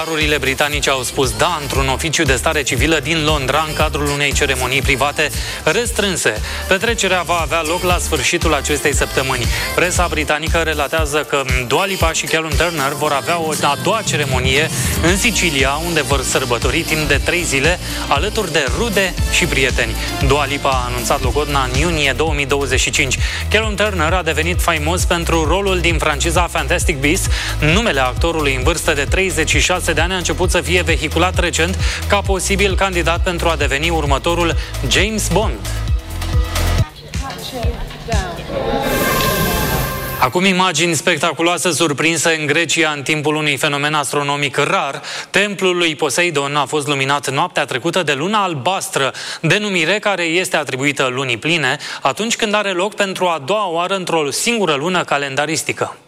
Garurile britanice au spus da într-un oficiu de stare civilă din Londra în cadrul unei ceremonii private restrânse. Petrecerea va avea loc la sfârșitul acestei săptămâni. Presa britanică relatează că Dua Lipa și Callum Turner vor avea o a doua ceremonie în Sicilia, unde vor sărbători timp de 3 zile alături de rude și prieteni. Dua Lipa a anunțat logodna în iunie 2025. Callum Turner a devenit faimos pentru rolul din franciza Fantastic Beasts. Numele actorului în vârstă de 36 de ani a început să fie vehiculat recent ca posibil candidat pentru a deveni următorul James Bond. Acum imagini spectaculoase surprinse în Grecia în timpul unui fenomen astronomic rar. Templul lui Poseidon a fost luminat noaptea trecută de luna albastră, denumire care este atribuită lunii pline, atunci când are loc pentru a doua oară într-o singură lună calendaristică.